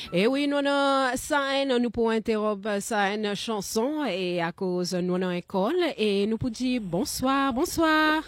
Et oui, nous avons ça, nous pouvons interrompre ça une chanson et à cause nous avons école et nous pouvons dire bonsoir, bonsoir.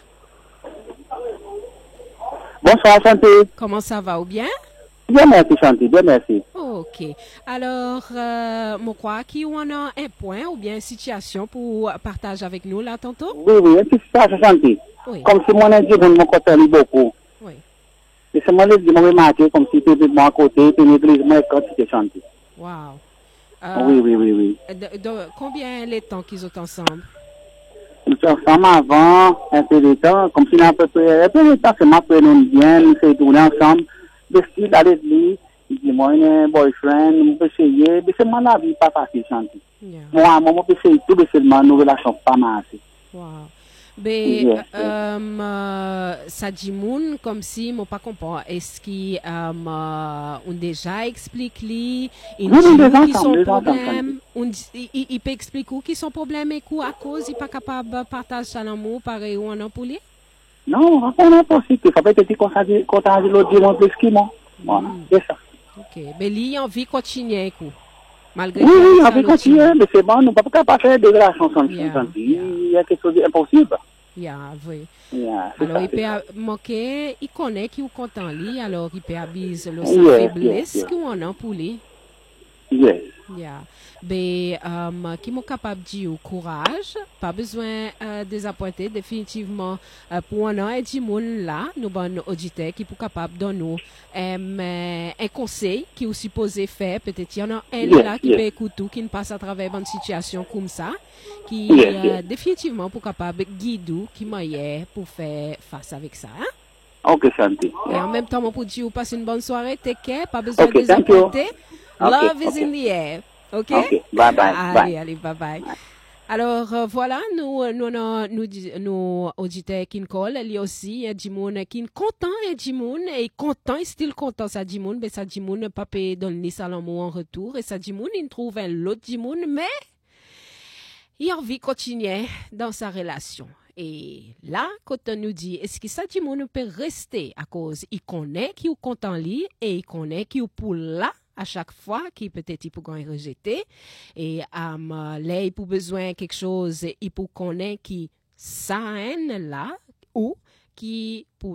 Bonsoir, Santé. Comment ça va ou bien? Bien, merci, Santé. Bien, merci. Ok. Alors, je crois qu'il y a un point ou bien une situation pour partager avec nous là tantôt? Oui, oui, et puis ça, Santé. Oui. Comme si mon Dieu, je me côtoie beaucoup. Oui. Et c'est moi, je me remarqué comme si tu étais de mon côté, puis l'église, moi, quand tu étais Santé. Wow. Oui, oui, oui, oui. Combien les temps qu'ils ont ensemble? Nous sommes ensemble avant, un peu de temps, comme si un peu de temps, c'est ma frère, nous bien, nous faisons tourner ensemble. De style à l'église, il dit, moi, un boyfriend, nous peut essayer, mais c'est moi la vie, pas facile, Santé. Yeah. Moi, je peux essayer tout, mais seulement, nos relations pas mal. Wow. Mais Yes, ça dit moun comme si moi pas comprend. Est-ce qu'ils ont déjà expliqué ils Oui, oui, disent les qui sont ensemble, problème, il peut expliquer qui sont problèmes et quoi à cause il pas capable de partager ça l'amour pareil ou en pour lui. Non, c'est impossible. Il faut peut-être qu'on l'autre dire un peu ce qu'il m'a. Voilà, c'est ça. OK, mais lui a envie de continuer coup. Malgré Oui, qu'il oui, a on peut continuer, mais c'est bon, nous ne pouvons pas faire des relations sans il y a quelque chose d'impossible. Yeah, oui. Yeah, Alors, ça, il peut manquer, il connaît qu'il est content lui, alors il peut abuser le sa Yes, faiblesse yes, qu'on a pour lui. yes. Yeah. Ben, qui m'ont capable de dire courage, pas besoin de désappointer définitivement pour un an et 10 moun là, nous bon auditeurs qui sont capables de nous un conseil qui est supposé faire, peut-être il y en a un là qui peut écouter, qui ne passe à travers une situation comme ça, qui définitivement pour capable guider, qui m'aille pour faire face avec ça. Hein? Ok, Santi. Et en même temps, pour dire, passe une bonne soirée, take care, pas besoin de Okay, thank you. désappointer. Love is in the air. OK? Ok, bye bye. Allez, Bye. allez, bye bye. Alors, voilà, nous auditeurs qui nous collent, lui aussi, il y a du monde qui est content, il y a du monde, et content, il est still content, ça du monde, mais ça du monde, pas payer dans le nez à l'amour en retour, et ça du monde, il trouve un l'autre du monde, mais il a envie de continuer dans sa relation. Et là, quand on nous dit, est-ce que ça du monde peut rester à cause, il connaît qu'il est content lui, et il connaît qu'il est pour là, à chaque fois, qui peut-être il peut rejeter. Et là, il peut besoin de quelque chose, il peut connaître qui ça là, ou qui pour